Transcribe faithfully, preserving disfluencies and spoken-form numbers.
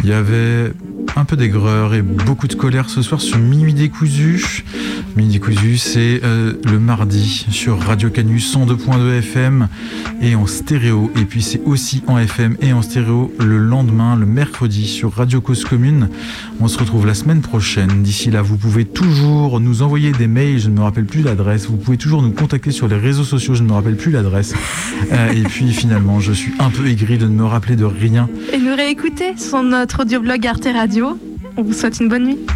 Il y avait un peu d'aigreur et beaucoup de colère ce soir sur Minuit Décousu. Minuit Décousu, c'est euh, le mardi sur Radio Canu cent deux point deux F M et en stéréo. Et puis c'est aussi en F M et en stéréo le lendemain, le mercredi, sur Radio Cause Commune. On se retrouve la semaine prochaine. D'ici là, vous pouvez toujours nous envoyer des mails, je ne me rappelle plus l'adresse. Vous pouvez toujours nous contacter sur les réseaux sociaux, je ne me rappelle plus l'adresse. Euh, et puis finalement, je suis un peu aigri de ne me rappeler de rien. Et nous réécouter sur notre audioblog Arte Radio. On vous souhaite une bonne nuit.